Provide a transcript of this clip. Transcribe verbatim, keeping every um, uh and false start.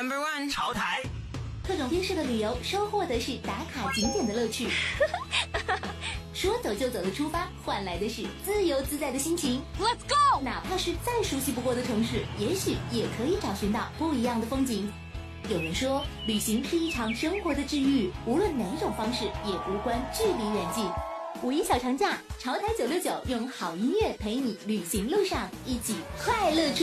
Number one， 潮台。 特种兵式的旅游，收获的是打卡景点的乐趣。说走就走的出发，换来的是自由自在的心情。 Let's go！ 哪怕是再熟悉不过的城市，也许也可以找寻到不一样的风景。有人说，旅行是一场生活的治愈，无论哪种方式，也无关距离远近。五一小长假，潮台九六九用好音乐陪你旅行路上，一起快乐出